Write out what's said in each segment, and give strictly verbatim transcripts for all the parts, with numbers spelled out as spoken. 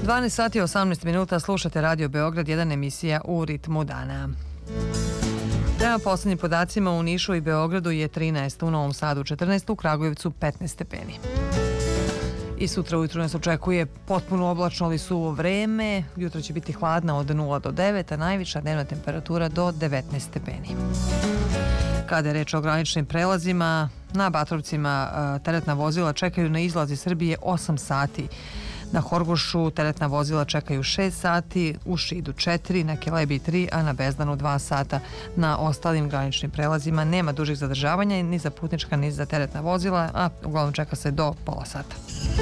dvanaest sati i osamnaest minuta, slušate Radio Beograd, jedan emisija u ritmu dana. Prema poslednjim podacima u Nišu i Beogradu je trinaest, u Novom Sadu četrnaest, u Kragujevcu petnaest stepeni. I sutra ujutru nas očekuje potpuno oblačno ali suvo vreme. Jutro će biti hladna od nula do devet, a najviša dnevna temperatura do devetnaest stepeni. Kada je reč o graničnim prelazima, na Batrovcima teretna vozila čekaju na izlaz iz Srbije osam sati. Na Horgošu teretna vozila čekaju šest sati, u Šidu četiri, na Kelebiji tri, a na Bezdanu dva sata. Na ostalim graničnim prelazima nema dužih zadržavanja ni za putnička ni za teretna vozila, a uglavnom čeka se do pola sata.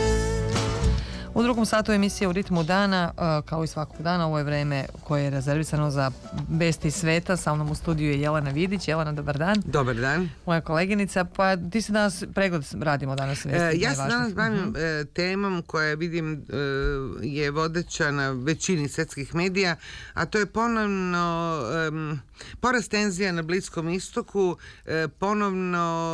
U drugom satu emisije u ritmu dana, kao i svakog dana, ovo je vreme koje je rezervisano za vesti sveta. Sa mnom u studiju je Jelena Vidić. Jelena, dobar dan. Dobar dan. Moja koleginica, pa ti se danas, pregled radimo danas vesti. E, ja se danas bavim uh-huh. temom koja vidim je vodeća na većini svetskih medija, a to je ponovno um, porast tenzija na Bliskom istoku, e, ponovno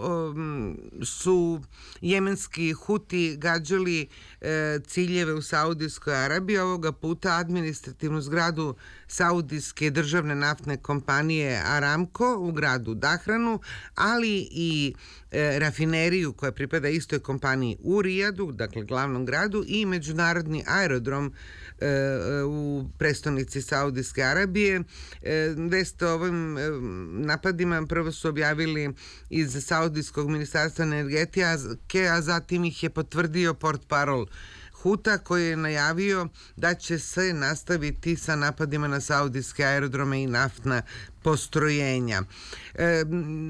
um, su jemenski Huti gađali e, ciljeve u Saudijskoj Arabiji, ovoga puta administrativnu zgradu Saudijske državne naftne kompanije Aramco u gradu Dahranu, ali i e, rafineriju koja pripada istoj kompaniji u Rijadu, dakle glavnom gradu, i međunarodni aerodrom e, u prestonici Saudijske Arabije. E, vest o ovim e, napadima prvo su objavili iz Saudijskog ministarstva energetike, a zatim ih je potvrdio portparol Huta, koji je najavio da će se nastaviti sa napadima na saudijske aerodrome i naftna postrojenja. E,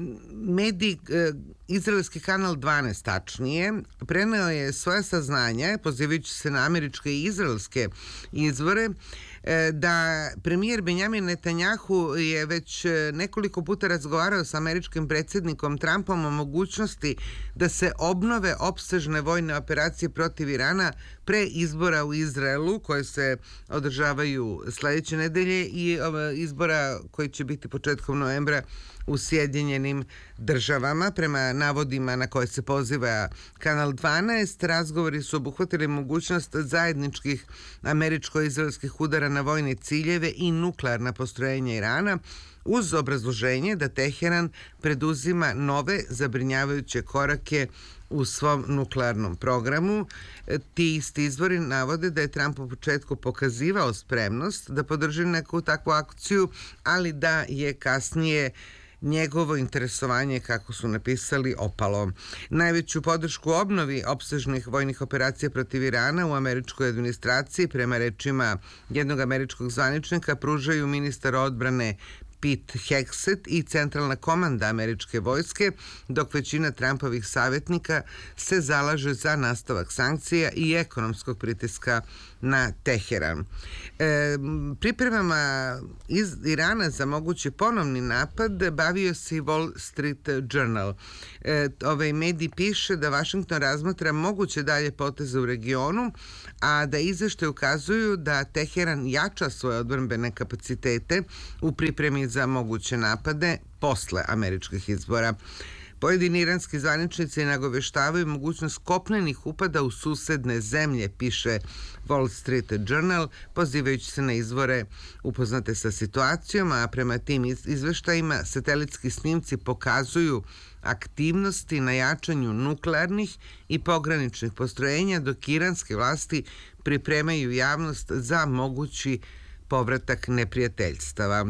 medij, e, izraelski kanal dvanaest tačnije, preneo je svoje saznanja, pozivajući se na američke i izraelske izvore, e, da premijer Benjamin Netanjahu je već nekoliko puta razgovarao sa američkim predsjednikom Trumpom o mogućnosti da se obnove opsežne vojne operacije protiv Irana pre izbora u Izraelu, koje se održavaju sledeće nedelje, i izbora koji će biti početkom novembra u Sjedinjenim državama. Prema navodima na koje se poziva kanal dvanaest, razgovori su obuhvatili mogućnost zajedničkih američko-izraelskih udara na vojne ciljeve i nuklearna postrojenja Irana, uz obrazloženje da Teheran preduzima nove zabrinjavajuće korake u svom nuklearnom programu. Ti isti izvori navode da je Trump u početku pokazivao spremnost da podrži neku takvu akciju, ali da je kasnije njegovo interesovanje, kako su napisali, opalo. Najveću podršku obnovi opsežnih vojnih operacija protiv Irana u američkoj administraciji, prema rečima jednog američkog zvaničnika, pružaju ministar odbrane Pete Hegseth i centralna komanda američke vojske, dok većina Trumpovih savjetnika se zalaže za nastavak sankcija i ekonomskog pritiska na Teheran. E, pripremama iz Irana za mogući ponovni napad bavio se i Wall Street Journal. E, ovaj medij piše da Washington razmatra moguće dalje poteze u regionu, a da izveštaji ukazuju da Teheran jača svoje odbrambene kapacitete u pripremi za moguće napade posle američkih izbora. Pojedini iranski zvaničnici nagoveštavaju mogućnost kopnenih upada u susedne zemlje, piše Wall Street Journal, pozivajući se na izvore upoznate sa situacijom, a prema tim izveštajima satelitski snimci pokazuju aktivnosti na jačanju nuklearnih i pograničnih postrojenja, dok iranske vlasti pripremaju javnost za mogući povratak neprijateljstava.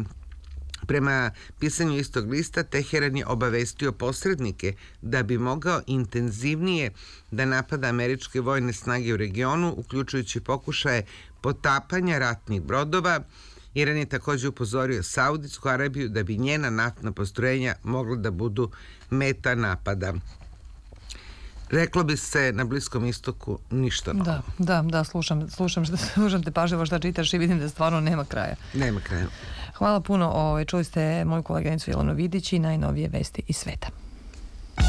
Prema pisanju istog lista, Teheran je obavestio posrednike da bi mogao intenzivnije da napada američke vojne snage u regionu, uključujući pokušaje potapanja ratnih brodova. Iran je također upozorio Saudijsku Arabiju da bi njena naftna postrojenja mogla da budu meta napada. Reklo bi se na Bliskom istoku ništa novo. Da, da, da, slušam, slušam, slušam te pažljivo šta čitaš i vidim da stvarno nema kraja. Nema kraja. Hvala puno, čuli ste moju koleginicu Jelenu Vidić i najnovije vesti iz sveta.